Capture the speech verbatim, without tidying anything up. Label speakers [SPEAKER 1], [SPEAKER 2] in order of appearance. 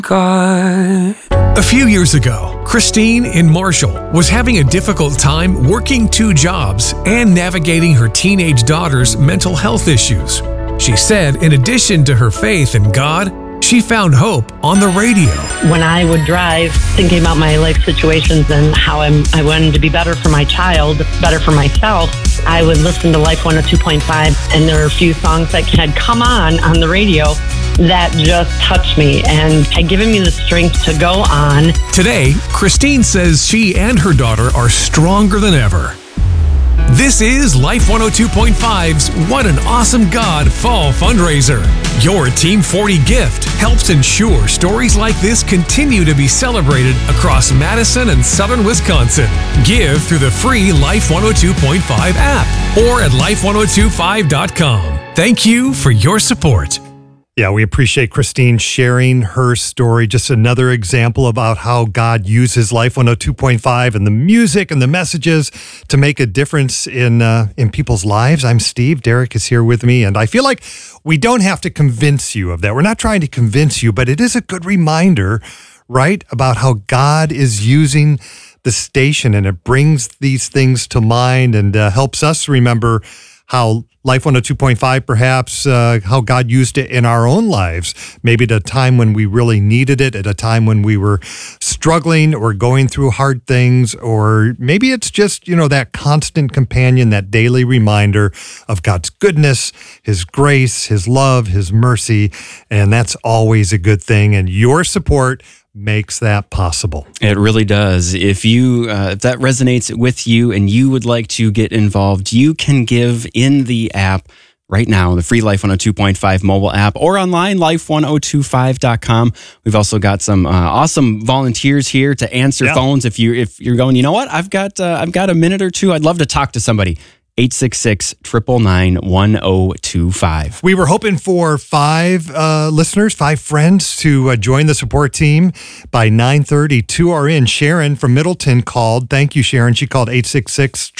[SPEAKER 1] God.
[SPEAKER 2] A few years ago, Christine in Marshall was having a difficult time working two jobs and navigating her teenage daughter's mental health issues. She said in addition to her faith in God, she found hope on the radio.
[SPEAKER 3] When I would drive, thinking about my life situations and how I'm, I wanted to be better for my child, better for myself, I would listen to Life one oh two point five, and there were a few songs that had come on on the radio that just touched me and had given me the strength to go on.
[SPEAKER 2] Today, Christine says she and her daughter are stronger than ever. This is Life one oh two point five's What an Awesome God Fall Fundraiser. Your Team forty gift helps ensure stories like this continue to be celebrated across Madison and southern Wisconsin. Give through the free Life one oh two point five app or at life one oh two five dot com. Thank you for your support.
[SPEAKER 4] Yeah, we appreciate Christine sharing her story. Just another example about how God uses Life one oh two point five and the music and the messages to make a difference in uh, in people's lives. I'm Steve. Derek is here with me, and I feel like we don't have to convince you of that. We're not trying to convince you, but it is a good reminder, right, about how God is using the station, and it brings these things to mind and uh, helps us remember how Life one oh two point five, perhaps, uh, how God used it in our own lives, maybe at a time when we really needed it, at a time when we were struggling or going through hard things, or maybe it's just, you know, that constant companion, that daily reminder of God's goodness, His grace, His love, His mercy, and that's always a good thing, and your support makes that possible.
[SPEAKER 5] It really does. If you uh, if that resonates with you and you would like to get involved, you can give in the app right now, the free Life one oh two point five mobile app, or online, life one oh two five dot com. We've also got some uh, awesome volunteers here to answer
[SPEAKER 4] yeah.
[SPEAKER 5] phones. If you if you're going, you know what, I've got uh, I've got a minute or two. I'd love to talk to somebody. eight six six, nine nine nine, one oh two five.
[SPEAKER 4] We were hoping for five uh, listeners, five friends to uh, join the support team by nine thirty. Two are in. Sharon from Middleton called. Thank you, Sharon. She called eight six six,